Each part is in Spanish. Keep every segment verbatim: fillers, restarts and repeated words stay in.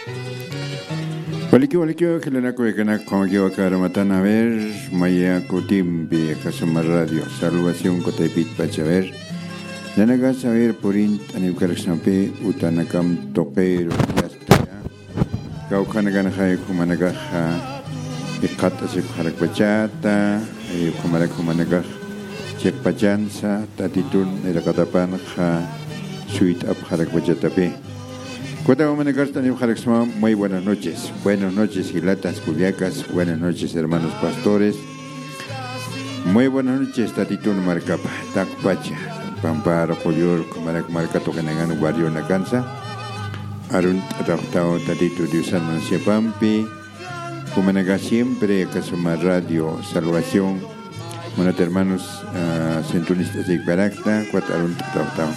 Walikio walikio Helena Kuekana Kongio Karamatana ver Maya Kutimbi Kasuma Radio Salvación Kotepit Pachaver Lanaga saber Porint Anibkarxampe Utanakam Tokero Yastaya Gaukanagan Hai Kumanagaha Ikata Sekharakpachata Kumanakamanagah Chekpachansa Tatitun Erakatapanha Suit Up Harakpachatape. Muy buenas noches, buenas noches Gilatas Culiacas, buenas noches hermanos pastores, muy buenas noches Tatitun Marcapa, Tacpacha, Pamparo, Polior, Comarak Marcato Canagano, Barrio Nacanza, Arun Rautao, Tatito Diusan Mancia Pampi, Cumanaga siempre, Casuma Radio, Salvación, buenos hermanos uh, centuristas de Ibaracta, cuatro Arun Rautao.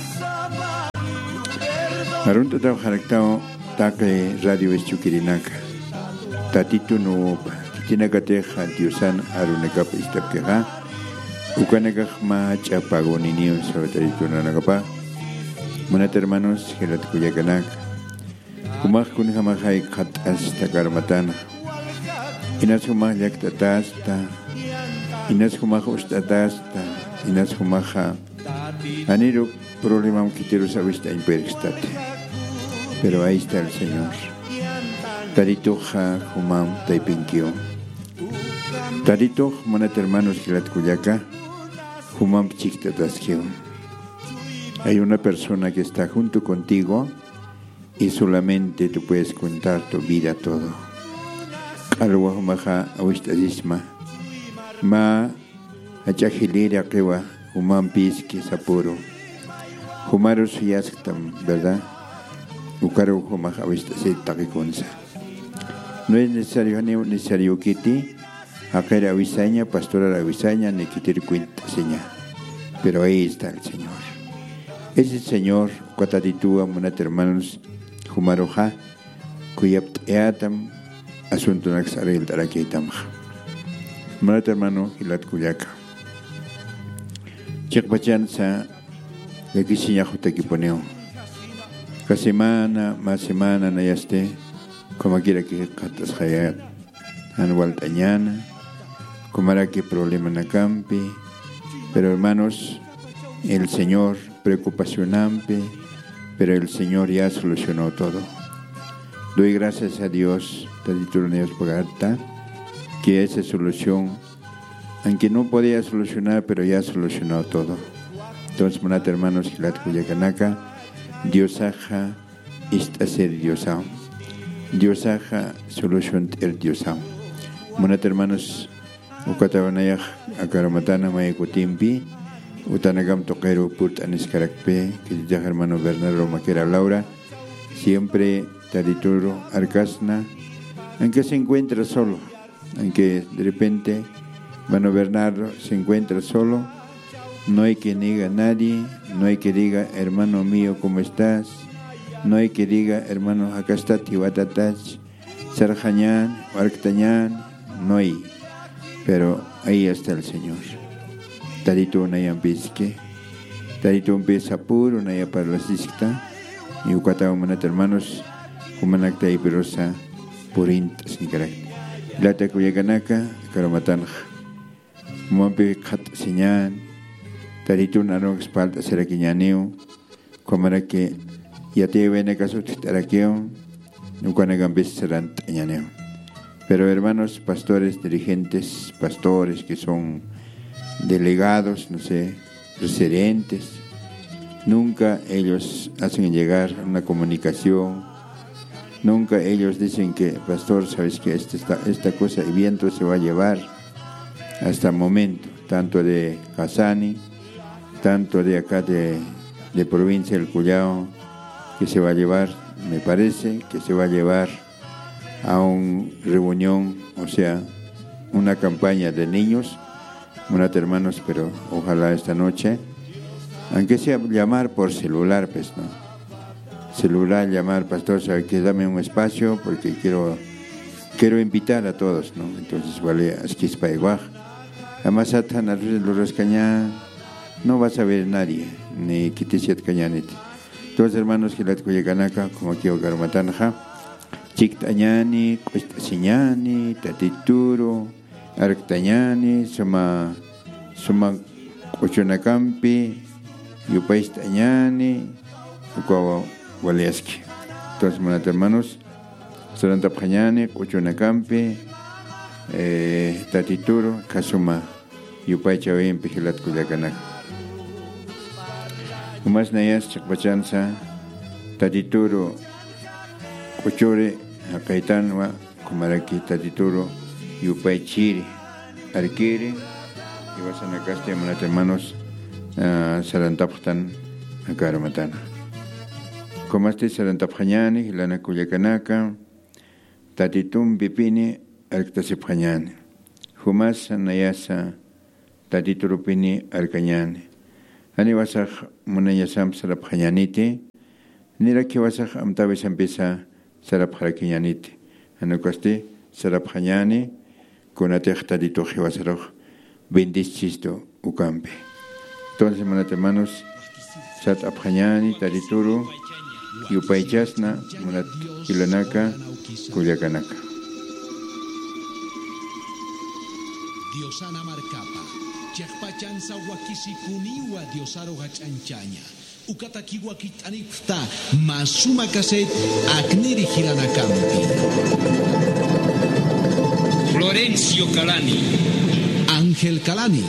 Arun tatao haraktao take radio estukirinaka. Tatito no kitinagateja diusan arunekap istapkeja. Ukanagaj ma chapagoninio sabatarito nanagapa. Monat hermanos gelat kuyakanak. Kumaj kunjamajai kat hasta karmatana. Inas humaj yaktatasta. Inas humaj ustatasta. Inas humaja. Aniruk problema que quiero saber está imperstate. Pero ahí está el Señor. Taritoja humam taipinkio. Tarito manat hermanos gilat kuyaka humam chiktatasquio. Hay una persona que está junto contigo y solamente tú puedes contar tu vida todo. Alwa humaja awistadisma. Ma achajilira kewa humam piski sapuro. Humaros yastam, ¿verdad? Ukaro humaj avista se takikonsa. No es necesario ni necesario que ti acá avisaña, pastora la avisaña, ni quitar cuenta seña. Pero ahí está el Señor. Ese Señor, cuatatitua monat hermanos, humaroja, cuyapt eatam, asunto naxarel tarakitamja. Monat hermano, hilat kuyaka. Chekpachansa. Le quisiera justo que poneo. Cada semana, más semana, no ya esté, como quiera que catas hayat, anual tañana, como hará que problema na campi, pero hermanos, el Señor preocupación ampe, pero el Señor ya solucionó todo. Doy gracias a Dios, Tadituroneos Pagarta, que esa solución, aunque no podía solucionar, pero ya solucionó todo. Entonces, monat hermanos, Gilat Kuyakanaka, Diosaja, istaser Diosam. Diosaja, solución el Diosam. Monat hermanos, Ukatabanayah, Akaramatana, Mayakutimpi, Utanagam Toquero, Purt Aniscarakpe, que ya hermano Bernardo Maquera Laura, siempre Tarituro Arcasna, aunque se encuentra solo, aunque de repente, hermano Bernardo se encuentra solo. No hay que diga a nadie, no hay que diga, hermano mío, ¿cómo estás? No hay que diga, hermano, acá está Tiwatatach, Sarjañán, Arctañán, no hay. Pero ahí está el Señor. Tarito Nayan Pisque, Tarito un pez apuro, Naya para la Siscta, y Ucatao Manat hermanos, Humanacta y Perosa, Purint, sin carácter. Lata Kuyakanaka, Karomatanj, Mompe Kat Siñán, Tarito nano espalda seraquiñaneo, como era que ya te ven a caso de taraqueo, nunca negan veces serán tañaneo. Pero hermanos, pastores, dirigentes, pastores que son delegados, no sé, residentes, nunca ellos hacen llegar una comunicación, nunca ellos dicen que, pastor, sabes que esta, esta cosa, el viento se va a llevar hasta el momento, tanto de Casani, tanto de acá de, de provincia del Cuyao, que se va a llevar, me parece, que se va a llevar a una reunión, o sea, una campaña de niños, unos hermanos, pero ojalá esta noche, aunque sea llamar por celular, pues, ¿no? Celular, llamar, pastor, sabe que dame un espacio, porque quiero, quiero invitar a todos, ¿no? Entonces, vale, Asquispa Iguaj, además, Atan, Arruz, Cañá, no vas a ver nadie, ni Kitisiat Cañanete. Todos hermanos que la Kuyakanaka, como aquí Ogarmatanja, Chiktañani, Cuestasiñani, Tatituro, Arctañani, Suma, Suma Cuchunacampi, Yupaistañani, Ukawa Waleski. Entonces, buenos hermanos, Sarantapjañani, Cuchunacampi, eh, Tatituro, Kasuma, Yupay Chawin, Pijilat Kuyakanak. Umas Nayas, Chakpachansa, Tatituro, Cuchure, Akaitanwa, Kumaraki, Tatituro, Yupay Chiri, Arquiri, y vas a Nacastia, buenos hermanos, Sarantapjan, Akaramatana. Comaste Sarantapjañani, Hilana Kuyakanaka, Tatitum Bipini, Arctasipjañani. Humasa Nayasa, Tatiturupini, Arcañani. Ani wasaj Munayasam Sarapjañaniti, Nira que wasaj Amtabis empieza Sarapjarakiñaniti. Anukaste Sarapjañani, Kunatech Tadito Jivasaroj, Bendichisto Ucampe. Entonces, hermanos, Sat Apjañani, Tadituru, Yupaychasna, Munat Kilanaka, Kuyakanaka. Diosana Marcapa, Chakpachansa Wakisipuniwa Diosaro Gachanchaña, Ukatakiwa Kitanipta, Masuma Caset, Akniri Hiranakampi. Florencio Calani, Ángel Calani,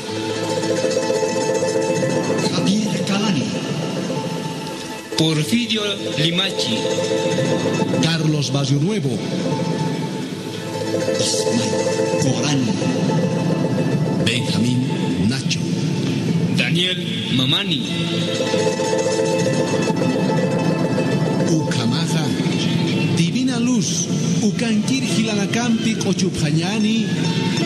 Javier Calani, Porfirio Limachi, Carlos Barrio Nuevo, Ismael Corani, Benjamín Nacho, Daniel Mamani, Ucamaja, Divina Luz, Ucankir Hilanakampi Cochupjañani,